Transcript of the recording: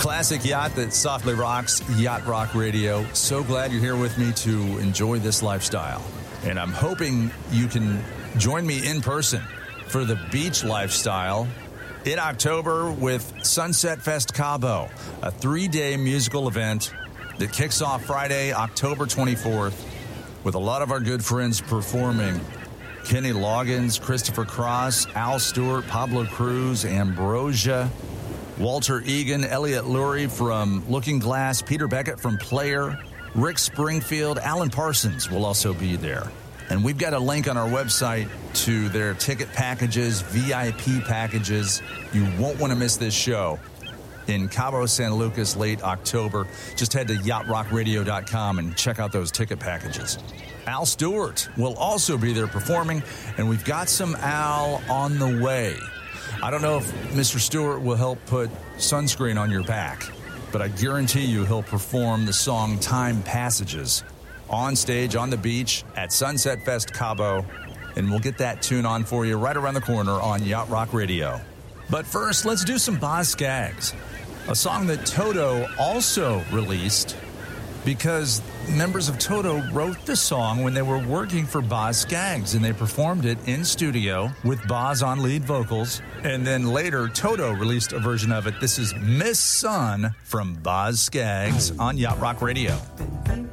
Classic yacht that softly rocks, Yacht Rock Radio. So glad you're here with me to enjoy this lifestyle. And I'm hoping you can join me in person for the beach lifestyle in October with Sunset Fest Cabo, a 3-day musical event that kicks off Friday, October 24th, with a lot of our good friends performing. Kenny Loggins, Christopher Cross, Al Stewart, Pablo Cruz, Ambrosia, Walter Egan, Elliot Lurie from Looking Glass, Peter Beckett from Player, Rick Springfield, Alan Parsons will also be there. And we've got a link on our website to their ticket packages, VIP packages. You won't want to miss this show in Cabo San Lucas late October. Just head to yachtrockradio.com and check out those ticket packages. Al Stewart will also be there performing, and we've got some Al on the way. I don't know if Mr. Stewart will help put sunscreen on your back, but I guarantee you he'll perform the song Time Passages on stage on the beach at Sunset Fest Cabo, and we'll get that tune on for you right around the corner on Yacht Rock Radio. But first, let's do some Boz Scaggs, a song that Toto also released because members of Toto wrote the song when they were working for Boz Scaggs, and they performed it in studio with Boz on lead vocals. And then later, Toto released a version of it. This is Miss Sun from Boz Scaggs on Yacht Rock Radio.